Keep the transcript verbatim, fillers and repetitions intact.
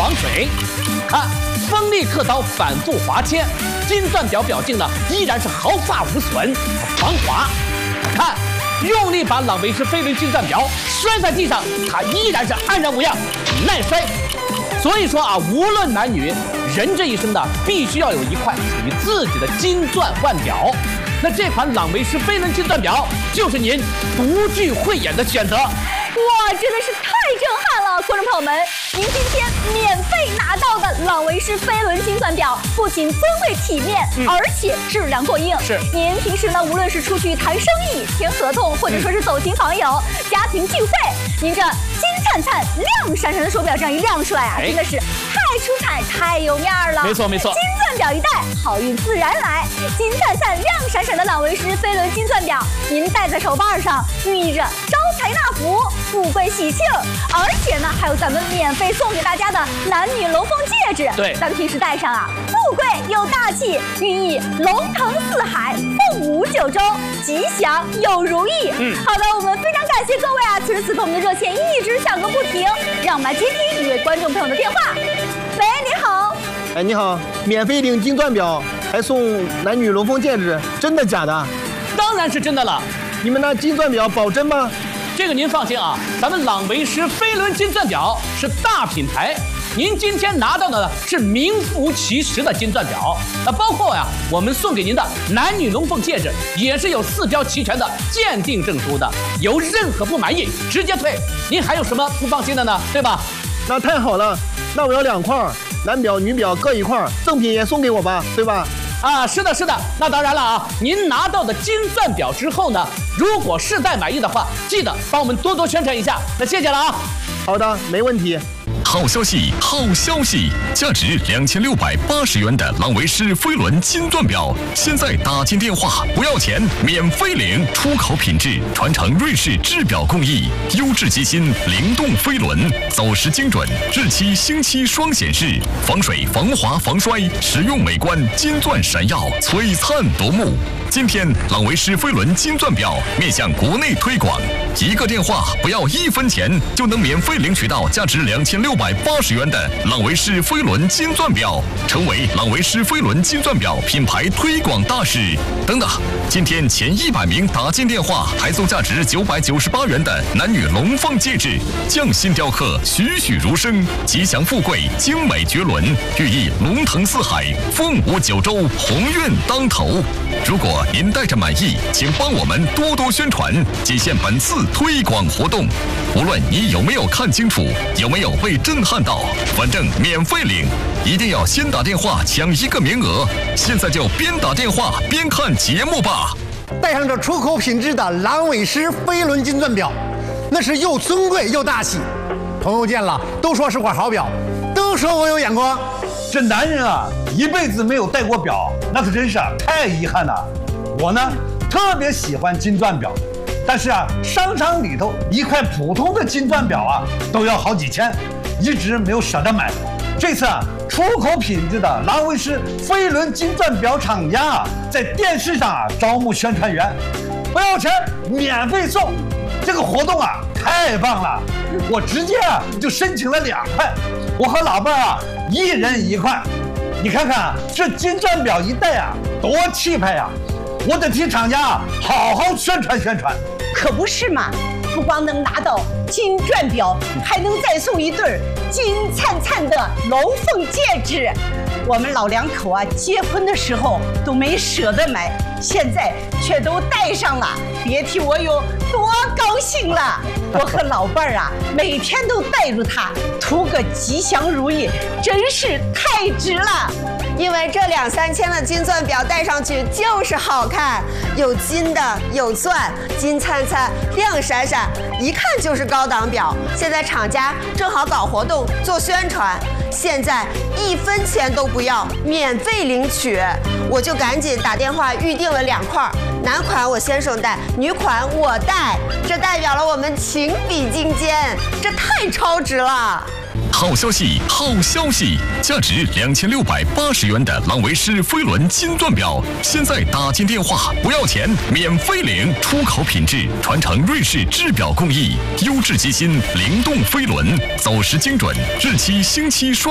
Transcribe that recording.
防水。看，锋利刻刀反复划切，金钻表表径呢依然是毫发无损，防滑。看，用力把朗维诗飞轮金钻表摔在地上，它依然是安然无恙，耐摔。所以说啊，无论男女，人这一生呢，必须要有一块属于自己的金钻腕表。那这款朗维诗飞轮金钻表就是您独具慧眼的选择。 哇，真的是太震撼了！观众朋友们，您今天免费拿到的朗维诗飞轮金钻表，不仅尊贵体面，嗯、而且质量过硬。 是， 您平时呢，无论是出去谈生意、签合同，或者说是走亲访友、嗯、家庭聚会，您这金灿灿、亮闪闪的手表这样一亮出来啊，哎、真的是太出彩、太有面儿了。 没错没错， 金钻表一戴，好运自然来。金灿灿、亮闪闪的朗维诗飞轮金钻表，您戴在手腕上，寓意着招财纳福。富贵喜庆，而且呢，还有咱们免费送给大家的男女龙凤戒指。 对， 咱们平时戴上啊，富贵又大气，寓意龙腾四海，凤舞九州，吉祥又如意。嗯，好的，我们非常感谢各位啊，此时此刻我们的热线一直响个不停，让我们来接听一位观众朋友的电话。喂，你好。 哎，你好，免费领金钻表，还送男女龙凤戒指，真的假的？ 当然是真的了。 你们那金钻表保真吗？ 这个您放心啊，咱们朗维诗飞轮金钻表是大品牌，您今天拿到的是名副其实的金钻表。那包括呀，我们送给您的男女龙凤戒指也是有四标齐全的鉴定证书的，有任何不满意直接退。您还有什么不放心的呢？对吧？ 那太好了，那我要两块，男表女表各一块，赠品也送给我吧，对吧？ 啊，是的，是的。那当然了啊，您拿到的金钻表之后呢，如果实在满意的话，记得帮我们多多宣传一下。那谢谢了啊。 好的，没问题。 好消息，好消息！价值两千六百八十元的朗维诗飞轮金钻表，现在打进电话不要钱，免费领，出口品质，传承瑞士制表工艺，优质机芯，灵动飞轮，走时精准，日期星期双显示，防水、防滑、防摔，实用美观，金钻闪耀，璀璨夺目。今天朗维诗飞轮金钻表面向国内推广，一个电话不要一分钱，就能免费领取到价值两千六百八十元的朗维诗飞轮金钻表，成为朗维诗飞轮金钻表品牌推广大使。等等，今天前一百名打进电话还送价值九百九十八元的男女龙凤戒指，匠心雕刻，栩栩如生，吉祥富贵，精美绝伦，寓意龙腾四海，凤舞九州，鸿运当头。如果您带着满意，请帮我们多多宣传，仅限本次推广活动。无论你有没有看清楚，有没有被震撼到，反正免费领，一定要先打电话抢一个名额。现在就边打电话边看节目吧。 戴上这出口品质的朗维诗飞轮金钻表，那是又尊贵又大气。朋友见了都说是块好表，都说我有眼光。 这男人啊，一辈子没有戴过表，那可真是啊太遗憾了。我呢，特别喜欢金钻表，但是啊，商场里头一块普通的金钻表啊，都要好几千，一直没有舍得买。这次啊，出口品质的朗维诗飞轮金钻表厂家啊，在电视上啊招募宣传员，不要钱，免费送。这个活动啊，太棒了！我直接啊就申请了两块，我和老伴儿啊一人一块。你看看啊，这金钻表一戴啊，多气派呀！我得替厂家啊好好宣传宣传。 可不是嘛，不光能拿到金钻表，还能再送一对金灿灿的龙凤戒指。我们老两口啊，结婚的时候都没舍得买，现在却都戴上了，别提我有多高兴了。我和老伴儿啊，每天都带着它，图个吉祥如意，真是太值了。 因为这两三千的金钻表戴上去就是好看，有金的，有钻，金灿灿，亮闪闪，一看就是高档表。现在厂家正好搞活动做宣传，现在一分钱都不要，免费领取。我就赶紧打电话预定了两块，男款我先生戴，女款我戴，这代表了我们情比金坚，这太超值了。 好消息，好消息！价值两千六百八十元的朗维诗飞轮金钻表，现在打进电话不要钱，免费领，出口品质，传承瑞士制表工艺，优质机芯，灵动飞轮，走时精准，日期星期双。